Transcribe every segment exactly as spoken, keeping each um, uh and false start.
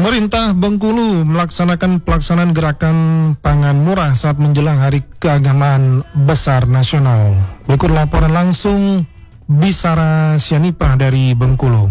Pemerintah Bengkulu melaksanakan pelaksanaan gerakan pangan murah saat menjelang Hari Keagamaan Besar Nasional. Berikut laporan langsung Bisara Sianipah dari Bengkulu.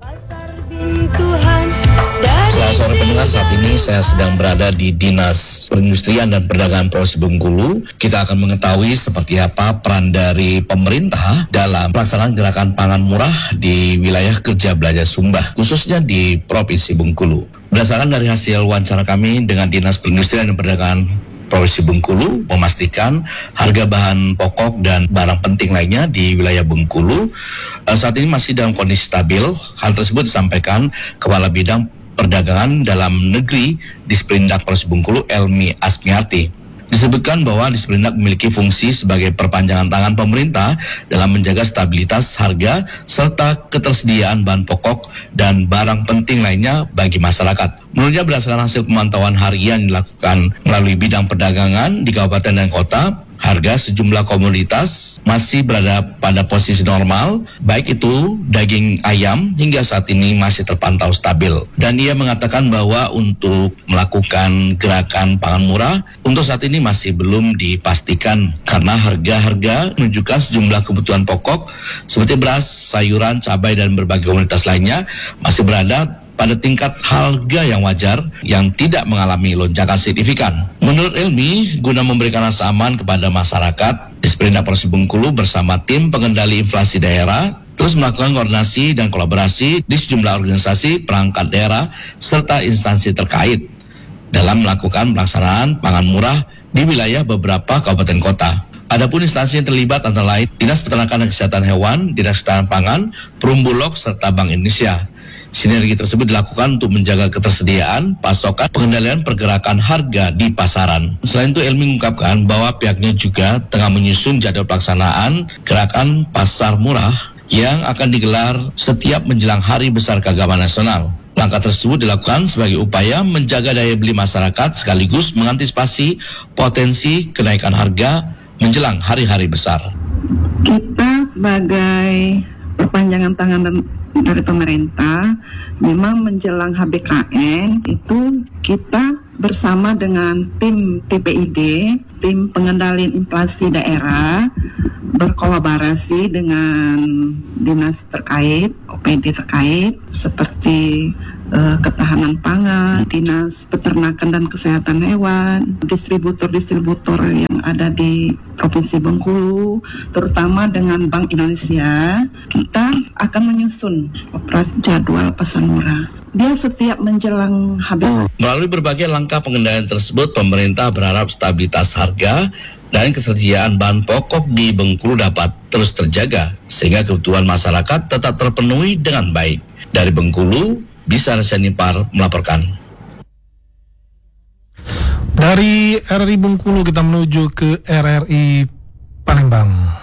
Selamat sore pendengar, saat ini saya sedang berada di Dinas Perindustrian dan Perdagangan Provinsi Bengkulu. Kita akan mengetahui seperti apa peran dari pemerintah dalam pelaksanaan gerakan pangan murah di wilayah kerja belajar Sumba, khususnya di Provinsi Bengkulu. Berdasarkan dari hasil wawancara kami dengan Dinas Perindustrian dan Perdagangan Provinsi Bengkulu, memastikan harga bahan pokok dan barang penting lainnya di wilayah Bengkulu uh, saat ini masih dalam kondisi stabil. Hal tersebut disampaikan Kepala Bidang Perdagangan Dalam Negeri Disperindak Provinsi Bengkulu, Elmi Asmiati. Disebutkan bahwa Disperindak memiliki fungsi sebagai perpanjangan tangan pemerintah dalam menjaga stabilitas harga serta ketersediaan bahan pokok dan barang penting lainnya bagi masyarakat. Menurutnya, berdasarkan hasil pemantauan harian dilakukan melalui bidang perdagangan di kabupaten dan kota, harga sejumlah komoditas masih berada pada posisi normal, baik itu daging ayam hingga saat ini masih terpantau stabil. Dan ia mengatakan bahwa untuk melakukan gerakan pangan murah untuk saat ini masih belum dipastikan karena harga-harga menunjukkan sejumlah kebutuhan pokok seperti beras, sayuran, cabai dan berbagai komoditas lainnya masih berada pada tingkat harga yang wajar yang tidak mengalami lonjakan signifikan. Menurut Elmi, guna memberikan rasa aman kepada masyarakat, Disperindak Provinsi Bengkulu bersama tim pengendali inflasi daerah terus melakukan koordinasi dan kolaborasi di sejumlah organisasi perangkat daerah serta instansi terkait dalam melakukan pelaksanaan pangan murah di wilayah beberapa kabupaten kota. Adapun instansi yang terlibat antara lain Dinas Peternakan dan Kesehatan Hewan, Dinas Ketahanan Pangan, Perumbulok, serta Bank Indonesia. Sinergi tersebut dilakukan untuk menjaga ketersediaan, pasokan, pengendalian pergerakan harga di pasaran. Selain itu, Elmi mengungkapkan bahwa pihaknya juga tengah menyusun jadwal pelaksanaan gerakan pasar murah yang akan digelar setiap menjelang Hari Besar Keagamaan Nasional. Langkah tersebut dilakukan sebagai upaya menjaga daya beli masyarakat sekaligus mengantisipasi potensi kenaikan harga menjelang hari-hari besar. Kita sebagai perpanjangan tangan dan dari pemerintah, memang menjelang H B K N itu kita bersama dengan tim T P I D, tim pengendalian inflasi daerah, berkolaborasi dengan dinas terkait, O P D terkait, seperti uh, ketahanan pangan, Dinas Peternakan dan Kesehatan Hewan, distributor-distributor yang ada di Provinsi Bengkulu, terutama dengan Bank Indonesia. Kita akan menyusun operasi jadwal pasar murah. Dia setiap menjelang habis. Melalui berbagai langkah pengendalian tersebut, pemerintah berharap stabilitas harga dan kesediaan bahan pokok di Bengkulu dapat terus terjaga sehingga kebutuhan masyarakat tetap terpenuhi dengan baik. Dari Bengkulu, Bisara Sianipah melaporkan. Dari R R I Bengkulu kita menuju ke R R I Palembang.